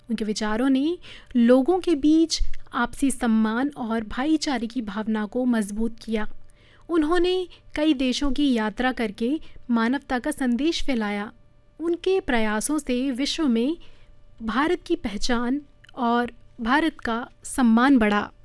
उनके विचारों ने लोगों के बीच आपसी सम्मान और भाईचारे की भावना को मजबूत किया। उन्होंने कई देशों की यात्रा करके मानवता का संदेश फैलाया। उनके प्रयासों से विश्व में भारत की पहचान और भारत का सम्मान बढ़ा।